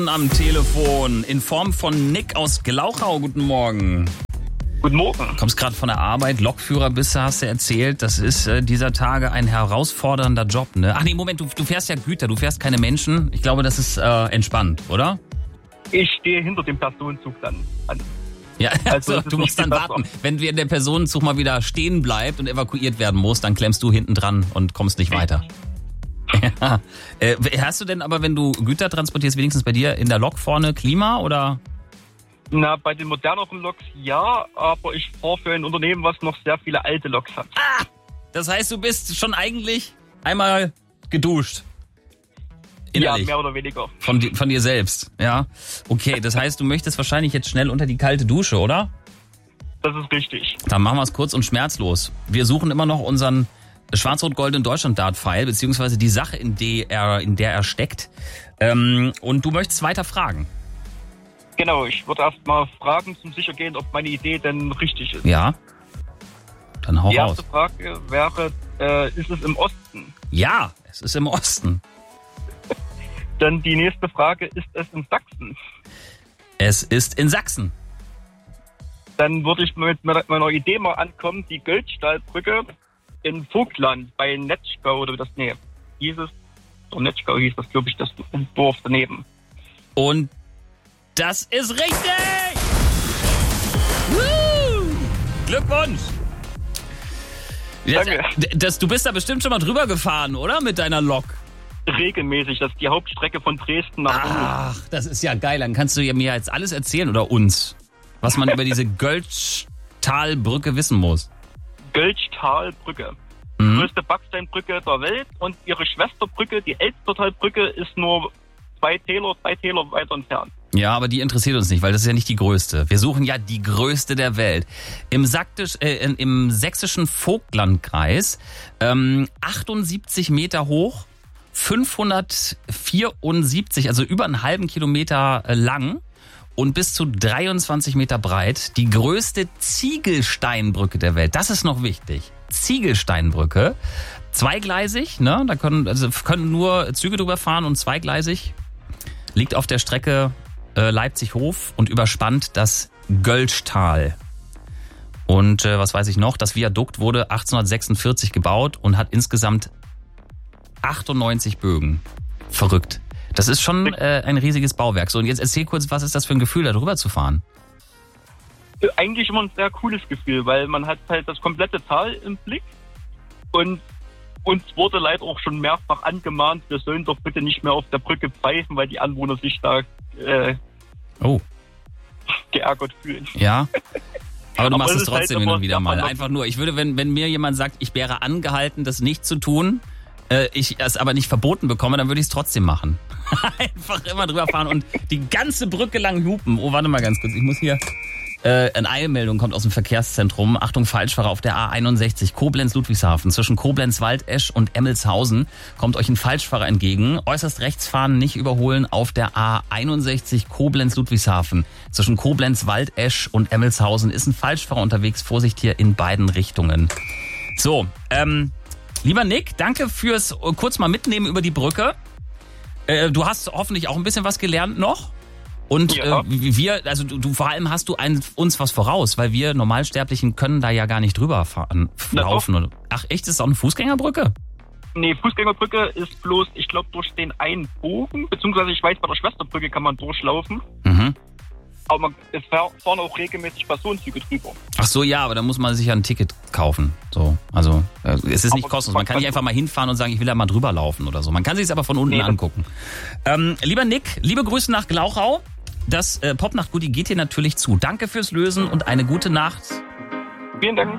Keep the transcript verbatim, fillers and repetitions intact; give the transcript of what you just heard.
Am Telefon in Form von Nick aus Glauchau. Guten Morgen. Guten Morgen. Kommst gerade von der Arbeit, Lokführer bist du, hast du erzählt. Das ist äh, dieser Tage ein herausfordernder Job, ne? Ach nee, Moment, du, du fährst ja Güter, du fährst keine Menschen. Ich glaube, das ist äh, entspannt, oder? Ich stehe hinter dem Personenzug dann an. Ja, also, Also, du musst dann warten. Wenn der Personenzug mal wieder stehen bleibt und evakuiert werden muss, dann klemmst du hinten dran und kommst nicht weiter. Ja. Äh, hast du denn aber, wenn du Güter transportierst, wenigstens bei dir in der Lok vorne Klima oder? Na, bei den moderneren Loks ja, aber ich fahre für ein Unternehmen, was noch sehr viele alte Loks hat. Ah, das heißt, du bist schon eigentlich einmal geduscht. Innerlich. Ja, mehr oder weniger. Von, di- von dir selbst, ja. Okay, das heißt, du möchtest wahrscheinlich jetzt schnell unter die kalte Dusche, oder? Das ist richtig. Dann machen wir es kurz und schmerzlos. Wir suchen immer noch unseren schwarz-rot-goldenen Deutschland-Dart-Pfeil, beziehungsweise die Sache, in der er, in der er steckt. Ähm, und du möchtest weiter fragen. Genau, ich würde erst mal fragen, zum Sichergehen, ob meine Idee denn richtig ist. Ja. Dann hau Die raus. erste Frage wäre, äh, ist es im Osten? Ja, es ist im Osten. Dann die nächste Frage, ist es in Sachsen? Es ist in Sachsen. Dann würde ich mit meiner Idee mal ankommen, die Goldstahlbrücke in Vogtland bei Netschgau oder das, nee, hieß es, oder Netschgau hieß das, glaube ich, das Dorf daneben. Und das ist richtig! Woo! Glückwunsch! Das, Danke. das, du bist da bestimmt schon mal drüber gefahren, oder? Mit deiner Lok. Regelmäßig, das ist die Hauptstrecke von Dresden nach Ulm. Ach, das ist ja geil. Dann kannst du ja mir jetzt alles erzählen oder uns, was man über diese Göldstahlbrücke wissen muss. Göldstahlbrücke. Mhm. Die größte Backsteinbrücke der Welt und ihre Schwesterbrücke, die Elstertalbrücke, ist nur zwei Täler, drei Täler weiter entfernt. Ja, aber die interessiert uns nicht, weil das ist ja nicht die größte. Wir suchen ja die größte der Welt. Im, Saktisch, äh, im sächsischen Vogtlandkreis, ähm, achtundsiebzig Meter hoch, fünfhundertvierundsiebzig, also über einen halben Kilometer lang und bis zu dreiundzwanzig Meter breit. Die größte Ziegelsteinbrücke der Welt. Das ist noch wichtig. Ziegelsteinbrücke. Zweigleisig, ne? Da können, also können nur Züge drüber fahren und zweigleisig. Liegt auf der Strecke äh, Leipzig-Hof und überspannt das Göldtal. Und äh, was weiß ich noch? Das Viadukt wurde achtzehnhundertsechsundvierzig gebaut und hat insgesamt achtundneunzig Bögen. Verrückt. Das ist schon äh, ein riesiges Bauwerk. So, und jetzt erzähl kurz, was ist das für ein Gefühl, da drüber zu fahren? Eigentlich immer ein sehr cooles Gefühl, weil man hat halt das komplette Tal im Blick und uns wurde leider auch schon mehrfach angemahnt, wir sollen doch bitte nicht mehr auf der Brücke pfeifen, weil die Anwohner sich da äh, Oh. geärgert fühlen. Ja. Aber du Aber machst es es ist halt trotzdem hin immer und wieder davon mal. ab- Einfach nur, ich würde, wenn, wenn mir jemand sagt, ich wäre angehalten, das nicht zu tun, äh, ich es aber nicht verboten bekomme, dann würde ich es trotzdem machen. Einfach immer drüber fahren und die ganze Brücke lang hupen. Oh, warte mal ganz kurz, ich muss hier... Äh, eine Eilmeldung kommt aus dem Verkehrszentrum. Achtung, Falschfahrer auf der A einundsechzig, Koblenz-Ludwigshafen. Zwischen Koblenz-Waldesch und Emmelshausen kommt euch ein Falschfahrer entgegen. Äußerst rechts fahren, nicht überholen auf der A einundsechzig, Koblenz-Ludwigshafen. Zwischen Koblenz-Waldesch und Emmelshausen ist ein Falschfahrer unterwegs. Vorsicht hier in beiden Richtungen. So, ähm, lieber Nick, danke fürs kurz mal mitnehmen über die Brücke. Äh, du hast hoffentlich auch ein bisschen was gelernt noch. Und Ja. äh, wir, also du, du vor allem hast du ein, uns was voraus, weil wir Normalsterblichen können da ja gar nicht drüber fahren, Na laufen. Oder, ach echt, ist das auch eine Fußgängerbrücke? Nee, Fußgängerbrücke ist bloß, ich glaube, durch den einen Bogen, beziehungsweise ich weiß, bei der Schwesterbrücke kann man durchlaufen, Mhm. aber man, es fahren auch regelmäßig Personenzüge drüber. Ach so, ja, aber da muss man sich ja ein Ticket kaufen. So, also äh, es ist nicht Aber kostenlos. Man kann man- nicht einfach mal hinfahren und sagen, ich will da mal drüber laufen oder so. Man kann sich es aber von unten Nee, das- angucken. Ähm, lieber Nick, liebe Grüße nach Glauchau. Das äh, Popnacht-Goodie geht dir natürlich zu. Danke fürs Lösen und eine gute Nacht. Vielen Dank.